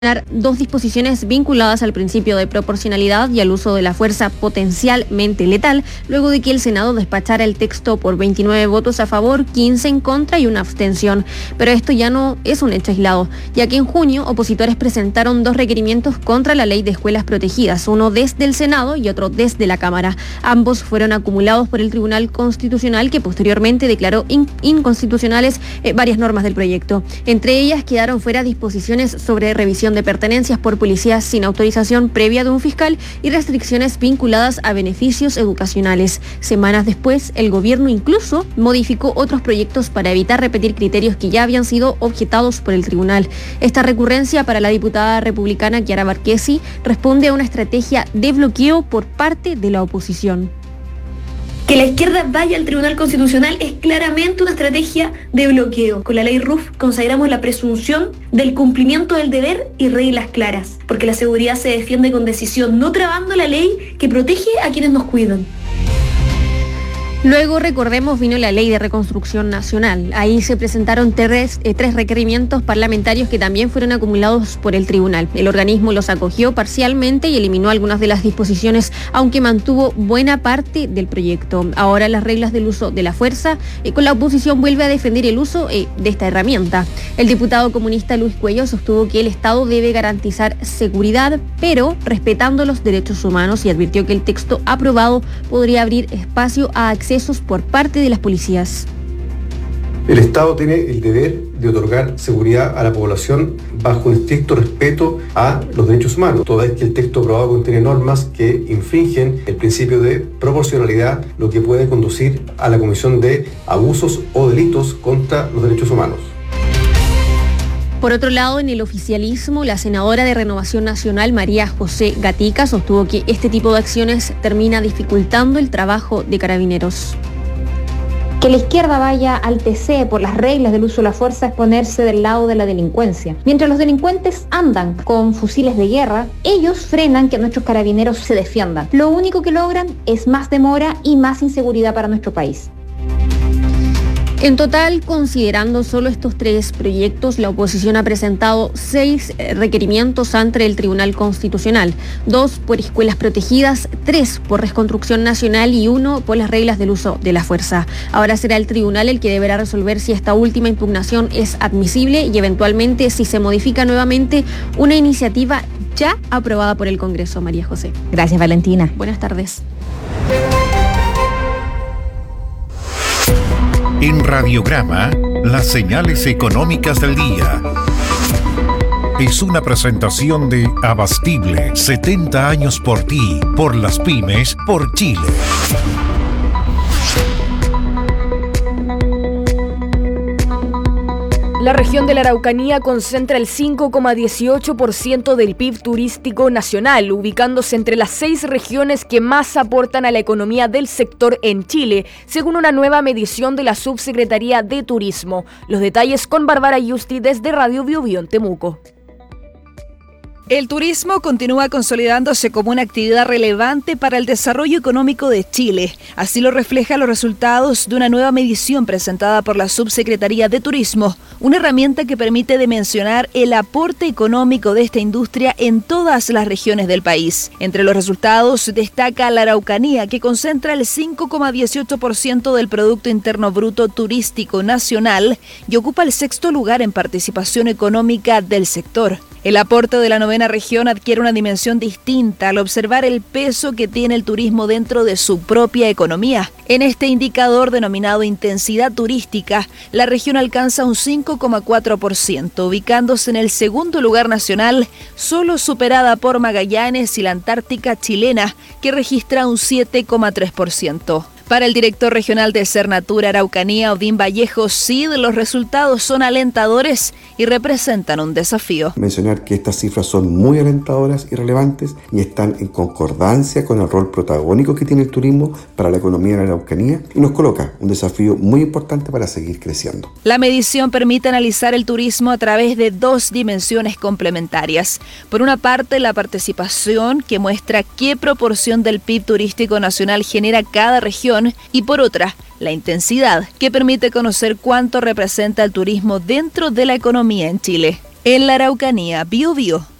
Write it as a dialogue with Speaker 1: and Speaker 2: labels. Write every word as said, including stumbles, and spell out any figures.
Speaker 1: dos disposiciones vinculadas al principio de proporcionalidad y al uso de la fuerza potencialmente letal, luego de que el Senado despachara el texto por veintinueve votos a favor, quince en contra y una abstención. Pero esto ya no es un hecho aislado, ya que en junio opositores presentaron dos requerimientos contra la ley de escuelas protegidas, uno desde el Senado y otro desde la Cámara. Ambos fueron acumulados por el Tribunal Constitucional, que posteriormente declaró in- inconstitucionales eh, varias normas del proyecto. Entre ellas quedaron fuera disposiciones sobre revisión de pertenencias por policías sin autorización previa de un fiscal y restricciones vinculadas a beneficios educacionales. Semanas después, el gobierno incluso modificó otros proyectos para evitar repetir criterios que ya habían sido objetados por el tribunal. Esta recurrencia para la diputada republicana Chiara Marchesi responde a una estrategia de bloqueo por parte de la oposición.
Speaker 2: Que la izquierda vaya al Tribunal Constitucional es claramente una estrategia de bloqueo. Con la ley R U F consagramos la presunción del cumplimiento del deber y reglas claras, porque la seguridad se defiende con decisión, no trabando la ley que protege a quienes nos cuidan.
Speaker 1: Luego, recordemos, vino la Ley de Reconstrucción Nacional. Ahí se presentaron tres, eh, tres requerimientos parlamentarios que también fueron acumulados por el tribunal. El organismo los acogió parcialmente y eliminó algunas de las disposiciones, aunque mantuvo buena parte del proyecto. Ahora las reglas del uso de la fuerza, eh, con la oposición vuelve a defender el uso eh, de esta herramienta. El diputado comunista Luis Cuello sostuvo que el Estado debe garantizar seguridad, pero respetando los derechos humanos, y advirtió que el texto aprobado podría abrir espacio a acceso por parte de las policías.
Speaker 3: El Estado tiene el deber de otorgar seguridad a la población bajo un estricto respeto a los derechos humanos, toda vez que el texto aprobado contiene normas que infringen el principio de proporcionalidad, lo que puede conducir a la comisión de abusos o delitos contra los derechos humanos.
Speaker 1: Por otro lado, en el oficialismo, la senadora de Renovación Nacional, María José Gatica, sostuvo que este tipo de acciones termina dificultando el trabajo de Carabineros.
Speaker 4: Que la izquierda vaya al T C por las reglas del uso de la fuerza es ponerse del lado de la delincuencia. Mientras los delincuentes andan con fusiles de guerra, ellos frenan que nuestros carabineros se defiendan. Lo único que logran es más demora y más inseguridad para nuestro país.
Speaker 1: En total, considerando solo estos tres proyectos, la oposición ha presentado seis requerimientos ante el Tribunal Constitucional, dos por escuelas protegidas, tres por reconstrucción nacional y uno por las reglas del uso de la fuerza. Ahora será el tribunal el que deberá resolver si esta última impugnación es admisible y eventualmente si se modifica nuevamente una iniciativa ya aprobada por el Congreso. María José.
Speaker 4: Gracias, Valentina.
Speaker 1: Buenas tardes.
Speaker 5: En Radiograma, las señales económicas del día. Es una presentación de Abastible, setenta años por ti, por las pymes, por Chile.
Speaker 6: La región de la Araucanía concentra el cinco coma dieciocho por ciento del P I B turístico nacional, ubicándose entre las seis regiones que más aportan a la economía del sector en Chile, según una nueva medición de la Subsecretaría de Turismo. Los detalles con Bárbara Yusti desde Radio Biobío en Temuco.
Speaker 7: El turismo continúa consolidándose como una actividad relevante para el desarrollo económico de Chile. Así lo reflejan los resultados de una nueva medición presentada por la Subsecretaría de Turismo, una herramienta que permite dimensionar el aporte económico de esta industria en todas las regiones del país. Entre los resultados destaca la Araucanía, que concentra el cinco coma dieciocho por ciento del Producto Interno Bruto turístico nacional y ocupa el sexto lugar en participación económica del sector. El aporte de la novena región adquiere una dimensión distinta al observar el peso que tiene el turismo dentro de su propia economía. En este indicador denominado intensidad turística, la región alcanza un cinco coma cuatro por ciento, ubicándose en el segundo lugar nacional, solo superada por Magallanes y la Antártica chilena, que registra un siete coma tres por ciento. Para el director regional de Cernatura Araucanía, Odín Vallejo, sí, los resultados son alentadores y representan un desafío.
Speaker 8: Mencionar que estas cifras son muy alentadoras y relevantes y están en concordancia con el rol protagónico que tiene el turismo para la economía de la Araucanía y nos coloca un desafío muy importante para seguir creciendo.
Speaker 7: La medición permite analizar el turismo a través de dos dimensiones complementarias. Por una parte, la participación, que muestra qué proporción del P I B turístico nacional genera cada región, y por otra, la intensidad, que permite conocer cuánto representa el turismo dentro de la economía en Chile. En la Araucanía, Biobío.